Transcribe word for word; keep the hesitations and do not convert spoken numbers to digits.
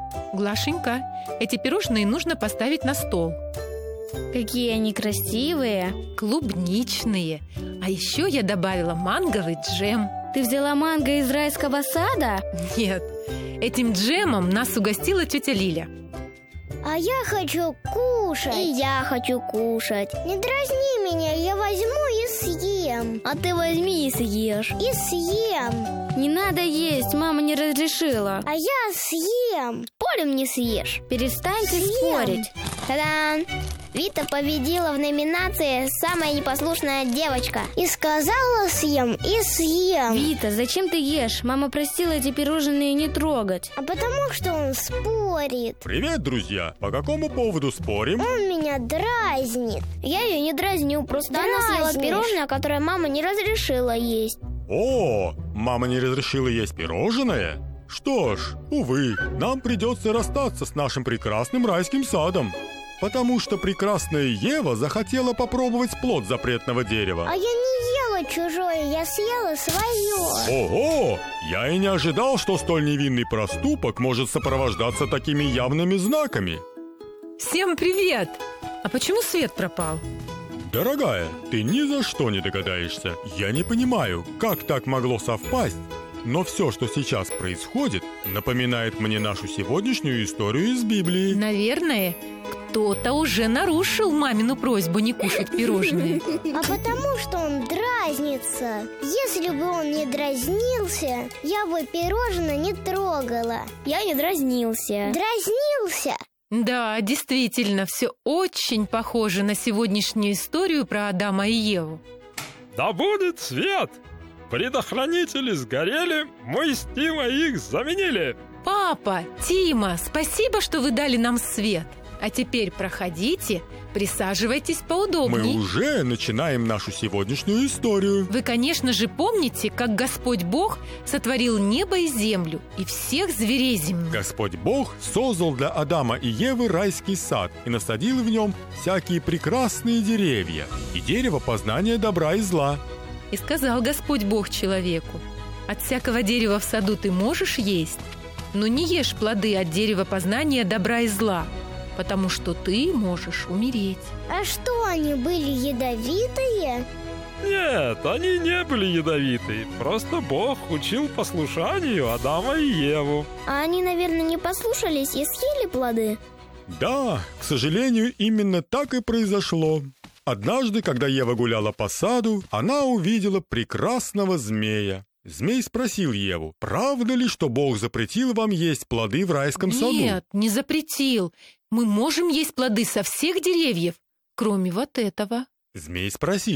Глашенька, эти пирожные нужно поставить на стол. Какие они красивые. Клубничные. А еще я добавила манговый джем. Ты взяла манго из райского сада? Нет, этим джемом нас угостила тетя Лиля. А я хочу кушать. И я хочу кушать. Не дразни меня, я возьму и съем. А ты возьми и съешь. И съем. Не надо есть, мама не разрешила. А я съем. Спорим, не съешь. Перестаньте Съем. спорить. Та-дам! Вита победила в номинации «Самая непослушная девочка». И сказала съем, и съем. Вита, зачем ты ешь? Мама просила эти пирожные не трогать. А потому что он спорит. Привет, друзья! По какому поводу спорим? Он меня дразнит. Я ее не дразню, просто она съела Дразнишь. пирожное, которое мама не разрешила есть. О, мама не разрешила есть пирожное? Что ж, увы, нам придется расстаться с нашим прекрасным райским садом. Потому что прекрасная Ева захотела попробовать плод запретного дерева. А я не ела чужое, я съела свое. Ого! Я и не ожидал, что столь невинный проступок может сопровождаться такими явными знаками. Всем привет! А почему свет пропал? Дорогая, ты ни за что не догадаешься. Я не понимаю, как так могло совпасть. Но все, что сейчас происходит, напоминает мне нашу сегодняшнюю историю из Библии. Наверное, кто-то уже нарушил мамину просьбу не кушать пирожные. А потому что он дразнится. Если бы он не дразнился, я бы пирожное не трогала. Я не дразнился. Дразнился? Да, действительно, все очень похоже на сегодняшнюю историю про Адама и Еву. Да будет свет! Предохранители сгорели, мы с Тимой их заменили. Папа, Тима, спасибо, что вы дали нам свет. А теперь проходите, присаживайтесь Мы поудобнее. уже начинаем нашу сегодняшнюю историю. Вы, конечно же, помните, как Господь Бог сотворил небо и землю и всех зверей земных. Господь Бог создал для Адама и Евы райский сад и насадил в нем всякие прекрасные деревья и дерево познания добра и зла. И сказал Господь Бог человеку: от всякого дерева в саду ты можешь есть, но не ешь плоды от дерева познания добра и зла, потому что ты можешь умереть. А что, они были ядовитые? Нет, они не были ядовитые. Просто Бог учил послушанию Адама и Еву. А они, наверное, не послушались и съели плоды? Да, к сожалению, именно так и произошло. Однажды, когда Ева гуляла по саду, она увидела прекрасного змея. Змей спросил Еву: правда ли, что Бог запретил вам есть плоды в райском саду? Нет, не запретил. Мы можем есть плоды со всех деревьев, кроме вот этого. Змей спросил: